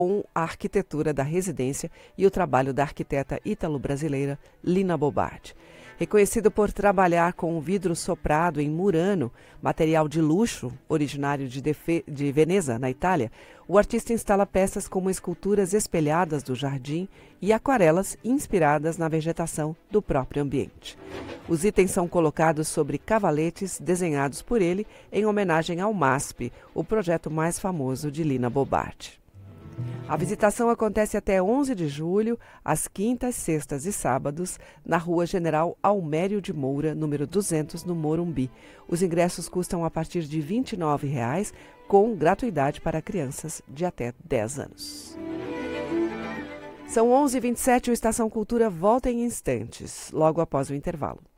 com a arquitetura da residência e o trabalho da arquiteta ítalo-brasileira Lina Bobardi. Reconhecido por trabalhar com o vidro soprado em Murano, material de luxo originário de Veneza, na Itália, o artista instala peças como esculturas espelhadas do jardim e aquarelas inspiradas na vegetação do próprio ambiente. Os itens são colocados sobre cavaletes desenhados por ele em homenagem ao MASP, o projeto mais famoso de Lina Bobardi. A visitação acontece até 11 de julho, às quintas, sextas e sábados, na Rua General Almério de Moura, número 200, no Morumbi. Os ingressos custam a partir de R$ 29,00, com gratuidade para crianças de até 10 anos. São 11h27, o Estação Cultura volta em instantes, logo após o intervalo.